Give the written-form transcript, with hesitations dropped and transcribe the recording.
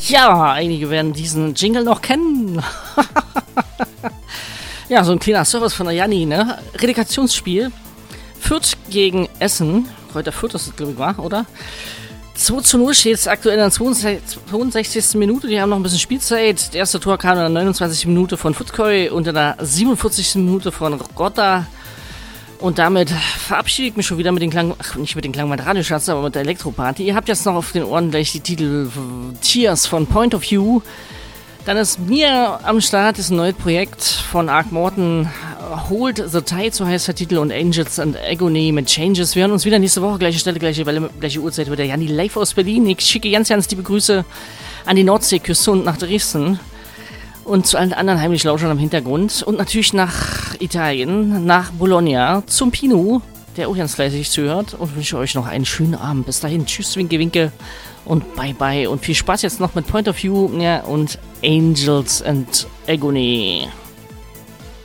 Ja, einige werden diesen Jingle noch kennen. Ja, so ein kleiner Service von der Janni, ne? Relegationsspiel. Fürth gegen Essen. Heute Fürth ist es, glaube ich, war, oder? 2:0 steht es aktuell in der 62. Minute. Die haben noch ein bisschen Spielzeit. Das erste Tor kam in der 29. Minute von Futkoi und in der 47. Minute von Rotta. Und damit verabschiede ich mich schon wieder mit den Klang, nicht mit den Klang meiner Radioschatz, aber mit der Elektroparty. Ihr habt jetzt noch auf den Ohren gleich die Titel Tears von Point of View. Dann ist mir am Start ist ein neues Projekt von Ark Morton, Hold the Tide, so heißt der Titel, und Angels and Agony mit Changes. Wir hören uns wieder nächste Woche, gleiche Stelle, gleiche Welle, gleiche Uhrzeit mit der Janni live aus Berlin. Ich schicke ganz liebe Grüße an die Nordseeküste und nach Dresden. Und zu allen anderen heimlich Lauschern im Hintergrund. Und natürlich nach Italien, nach Bologna, zum Pino, der auch ganz fleißig zuhört. Und wünsche euch noch einen schönen Abend. Bis dahin, tschüss, winke, winke und bye bye. Und viel Spaß jetzt noch mit Point of View, ja, und Angels and Agony.